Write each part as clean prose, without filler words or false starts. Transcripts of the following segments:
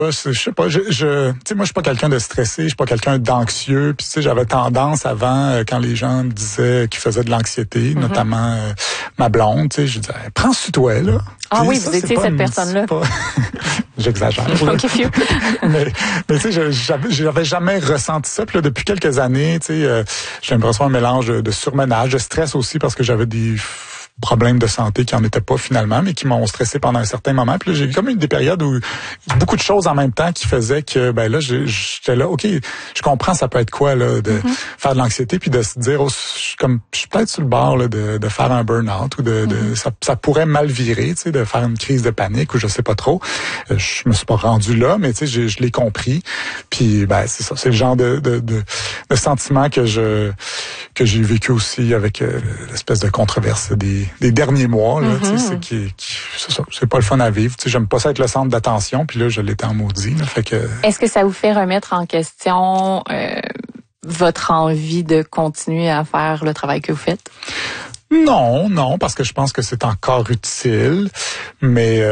Je sais pas, tu sais, moi, je suis pas quelqu'un de stressé, je suis pas quelqu'un d'anxieux. Puis, tu sais, j'avais tendance avant, quand les gens me disaient qu'ils faisaient de l'anxiété, notamment ma blonde, tu sais, je disais, prends sur toi, là. Ah Puis oui, ça, vous étiez cette personne-là. J'exagère. Là. Okay, mais tu sais, j'avais jamais ressenti ça. Puis là, depuis quelques années, tu sais, j'ai l'impression un mélange de surmenage, de stress aussi, parce que j'avais des problèmes de santé qui en étaient pas finalement, mais qui m'ont stressé pendant un certain moment. Puis là, j'ai eu comme des périodes où beaucoup de choses en même temps qui faisaient que, ben là, j'étais là, OK, je comprends ça peut être quoi, là, de faire de l'anxiété, puis de se dire, je suis peut-être sur le bord, là, de faire un burn-out, ou ça pourrait mal virer, tu sais, de faire une crise de panique, ou je sais pas trop. Je me suis pas rendu là, mais tu sais, je l'ai compris. Puis, ben, c'est ça, c'est le genre de sentiment que j'ai vécu aussi avec l'espèce de controverse des derniers mois, là, tu sais, c'est ça, c'est pas le fun à vivre. Tu sais, j'aime pas ça être le centre d'attention, puis là, je l'étais en maudit, là, fait que... Est-ce que ça vous fait remettre en question votre envie de continuer à faire le travail que vous faites? Non, parce que je pense que c'est encore utile, mais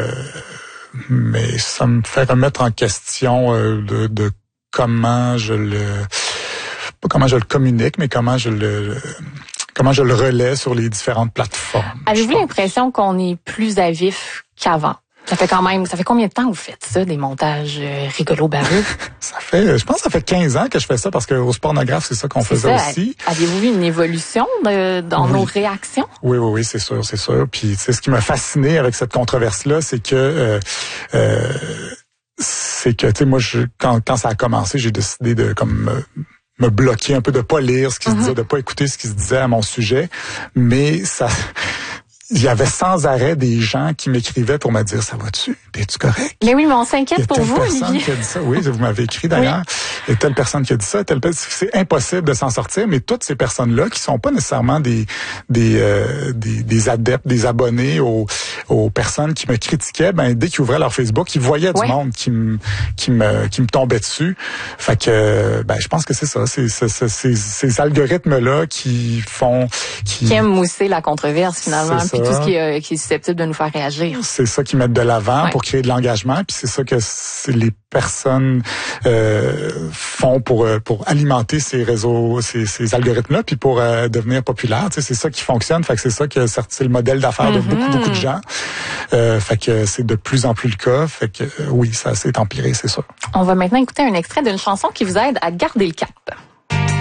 ça me fait remettre en question de comment je le communique, mais comment je le relais sur les différentes plateformes. Avez-vous l'impression qu'on est plus à vif qu'avant? Ça fait combien de temps que vous faites ça, des montages rigolos baveux? Je pense que ça fait 15 ans que je fais ça parce qu'au Sportnographe, c'est ça qu'on faisait aussi. Avez-vous vu une évolution dans nos réactions? Oui, c'est sûr. Puis, c'est ce qui m'a fasciné avec cette controverse-là, c'est que, tu sais, moi, quand ça a commencé, j'ai décidé de, me bloquer un peu, de pas lire ce qui se disait, de pas écouter ce qui se disait à mon sujet, mais il y avait sans arrêt des gens qui m'écrivaient pour me dire, ça va-tu? T'es-tu correct? Mais oui, mais on s'inquiète pour vous, Olivier. Il y a telle personne qui a dit ça. Oui, vous m'avez écrit d'ailleurs. Oui. Il y a telle personne qui a dit ça, c'est impossible de s'en sortir, mais toutes ces personnes-là qui sont pas nécessairement des adeptes, des abonnés aux personnes qui me critiquaient, ben, dès qu'ils ouvraient leur Facebook, ils voyaient du monde qui me tombait dessus. Fait que, ben, je pense que c'est ça. Ces algorithmes-là qui aiment mousser la controverse, finalement. Puis tout ce qui est susceptible de nous faire réagir. C'est ça qu'ils mettent de l'avant pour créer de l'engagement, puis c'est ça que les personnes font pour alimenter ces réseaux, ces algorithmes-là, puis pour devenir populaires. Tu sais, c'est ça qui fonctionne. Fait que c'est ça que c'est le modèle d'affaires de beaucoup de gens. Fait que c'est de plus en plus le cas. Fait que oui, ça s'est empiré, c'est sûr. On va maintenant écouter un extrait d'une chanson qui vous aide à garder le cap.